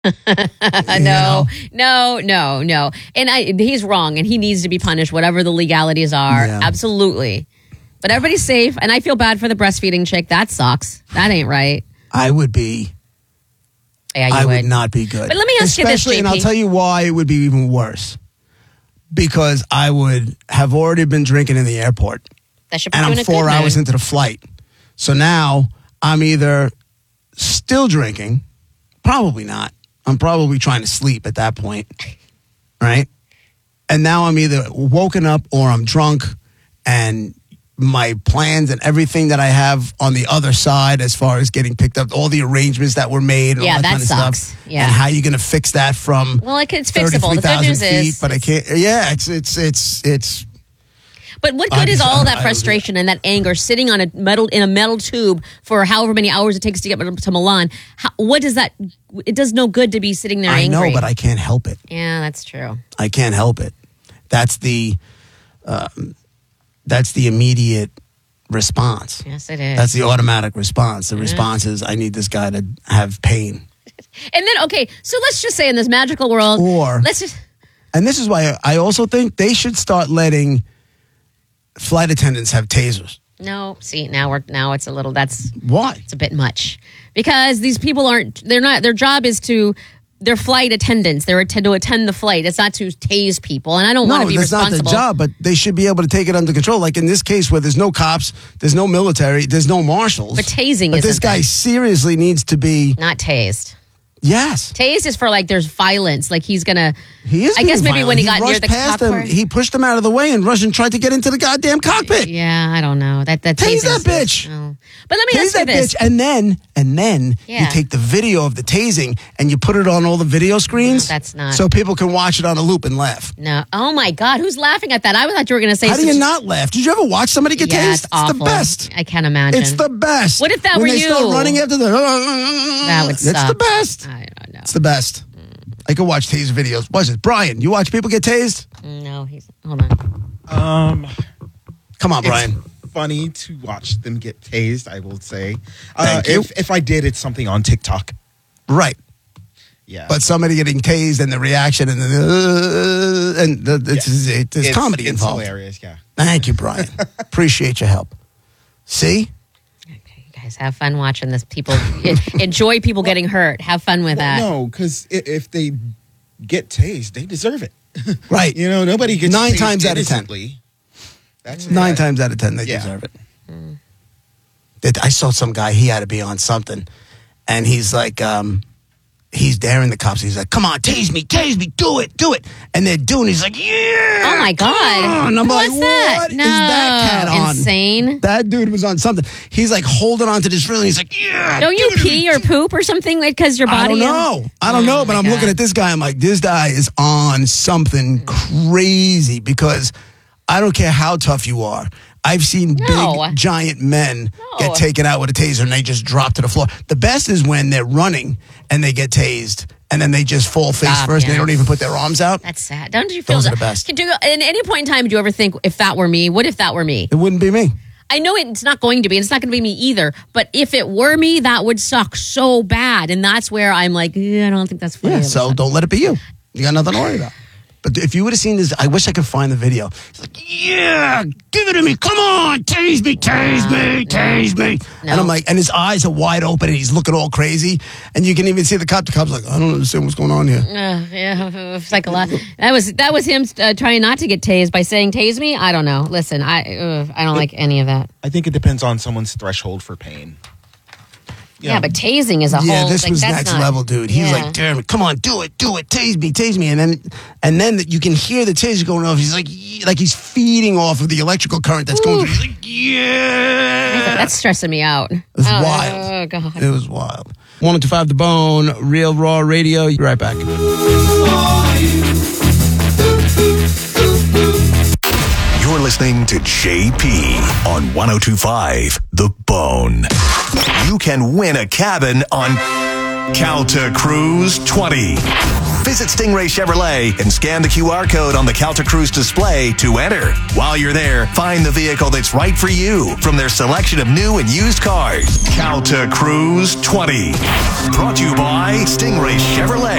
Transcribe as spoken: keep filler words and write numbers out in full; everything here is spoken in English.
no, know? no, no, no. And I, he's wrong, and he needs to be punished, whatever the legalities are. Yeah. Absolutely. But everybody's safe, and I feel bad for the breastfeeding chick. That sucks. That ain't right. I would be. Yeah, you I would. would not be good. But let me ask Especially, you this, J P. And I'll tell you why it would be even worse. Because I would have already been drinking in the airport. That should put and you I'm in a four good hours mood. into the flight. So now I'm either still drinking, probably not. I'm probably trying to sleep at that point, right? And now I'm either woken up or I'm drunk, and my plans and everything that I have on the other side as far as getting picked up, all the arrangements that were made, and yeah, all that, that kind of sucks. stuff. Yeah. And how you going to fix that from well, it, it's fixable. The good news feet, is, but I can't. Yeah, it's it's it's it's. But what good I is just- all I- that I- frustration and that anger sitting on a metal in a metal tube for however many hours it takes to get to Milan? How, what does that? It does no good to be sitting there I angry. know, but I can't help it. Yeah, that's true. I can't help it. That's the, um, that's the immediate response. Yes, it is. That's the automatic response. The response is, I need this guy to have pain. And then, okay, so let's just say in this magical world, Or- let's just. And this is why I also think they should start letting flight attendants have tasers. No, see, now we're now it's a little. That's Why? it's a bit much because these people aren't. They're not. Their job is to. They're flight attendants. They're to, to attend the flight. It's not to tase people, and I don't want No, to be that's not responsible. their job, but they should be able to take it under control. Like in this case where there's no cops, there's no military, there's no marshals. But tasing But isn't this guy that. seriously needs to be, Not tased. yes. Tased is for like there's violence. Like he's gonna. He is I guess being maybe violent. when he got near rushed the past cockpit. him, he pushed him out of the way and rushed and tried to get into the goddamn cockpit. Yeah, I don't know. That that Tase tasing that is- bitch. oh. But let me Tase ask you that this. bitch, and then and then Yeah. you take the video of the tasing and you put it on all the video screens. No, that's not- so people can watch it on a loop and laugh. No. Oh my God, who's laughing at that? I thought you were going to say. How do you such- not laugh? Did you ever watch somebody get Yeah, tased? it's awful. the best. I can't imagine. It's the best. What if that when were they you? start running after the. That would It's the suck. best. I don't know. It's the best. I could watch taser videos. Watch it, Brian. You watch people get tased? No, he's hold on. Um, Come on, Brian. It's funny to watch them get tased, I will say. Uh, Thank you. If, if I did, it's something on TikTok. Right. Yeah. But somebody getting tased and the reaction and the uh, and the, it's, Yeah. it's, there's it's, comedy it's involved. hilarious, yeah. Thank you, Brian. Appreciate your help. See? Okay, you guys have fun watching this. People enjoy people getting hurt. Have fun with that. Well, no, because if they get tased, they deserve it. Right. You know, nobody gets Nine tased times out of ten. innocently. That's Nine that- times out of ten, they Yeah. deserve it. That- I saw some guy, he had to be on something. And he's like, um, he's daring the cops. He's like, come on, tase me, tase me, do it, do it. And they're doing it. He's like, yeah. Oh my God! come on. I'm What's like, that? what is No, that cat on? insane. That dude was on something. He's like holding on to this railing. He's like, yeah. Don't you give it to pee me. or poop or something because your I body? don't know. I don't Oh, know, but my I'm God. looking at this guy. I'm like, this guy is on something crazy because I don't care how tough you are. I've seen No. big, giant men No. get taken out with a taser and they just drop to the floor. The best is when they're running and they get tased and then they just fall face Stop, first and yeah. they don't even put their arms out. That's sad. Don't you feel Those are that? the best. Can you, at any point in time, do you ever think, if that were me, what if that were me? It wouldn't be me. I know it's not going to be, and it's not going to be me either. But if it were me, that would suck so bad, and that's where I'm like, eh, I don't think that's funny. Yeah, so don't let it be you. You got nothing to worry about. But if you would have seen this, I wish I could find the video. He's like, yeah, give it to me. Come on, tase me, tase me, tase me. No. And I'm like, and his eyes are wide open and he's looking all crazy. And you can even see the cop. The cop's like, I don't understand what's going on here. Uh, yeah, it's like a lot. That was that was him uh, trying not to get tased by saying "tase me." I don't know. Listen, I uh, I don't like any of that. I think it depends on someone's threshold for pain. You Yeah, know, but tasing is a Yeah, whole. this like, was that's next not- level, dude. He's Yeah. like, damn it, come on, do it, do it, tase me, tase me. And then and then you can hear the taser going off. He's like, "Yeah," like he's feeding off of the electrical current that's going through. He's like, yeah. That's stressing me out. It was oh, wild. Oh god. It was wild. one oh two five The Bone, Real Raw Radio. Be right back. You're listening to J P on one oh two five The Bone. You can win a cabin on Calta Cruise twenty. Visit Stingray Chevrolet and scan the Q R code on the Calta Cruise display to enter. While you're there, find the vehicle that's right for you from their selection of new and used cars. Calta Cruise twenty. Brought to you by Stingray Chevrolet.